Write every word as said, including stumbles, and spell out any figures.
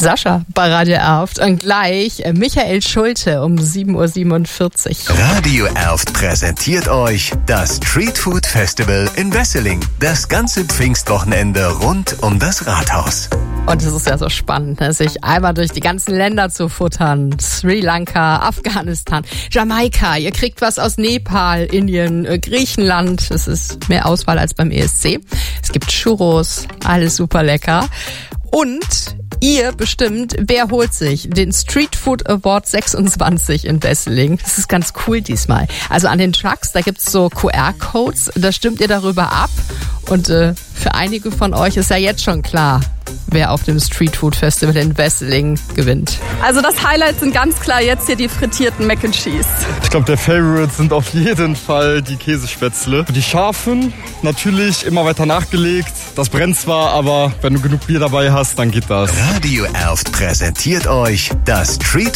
Sascha bei Radio Erft und gleich Michael Schulte um sieben Uhr siebenundvierzig. Radio Erft präsentiert euch das Street Food Festival in Wesseling. Das ganze Pfingstwochenende rund um das Rathaus. Und es ist ja so spannend, ne? Sich einmal durch die ganzen Länder zu futtern. Sri Lanka, Afghanistan, Jamaika. Ihr kriegt was aus Nepal, Indien, Griechenland. Es ist mehr Auswahl als beim E S C. Es gibt Churros, alles super lecker. Und ihr bestimmt, wer holt sich den Street Food Award sechsundzwanzig in Wesseling. Das ist ganz cool diesmal. Also an den Trucks, da gibt's so Q R-Codes, da stimmt ihr darüber ab. Und äh, für einige von euch ist ja jetzt schon klar, wer auf dem Street Food Festival in Wesseling gewinnt. Also das Highlight sind ganz klar jetzt hier die frittierten Mac and Cheese. Ich glaube, der Favorite sind auf jeden Fall die Käsespätzle. Die scharfen, natürlich immer weiter nachgelegt. Das brennt zwar, aber wenn du genug Bier dabei hast, dann geht das. Radio Erft präsentiert euch das Street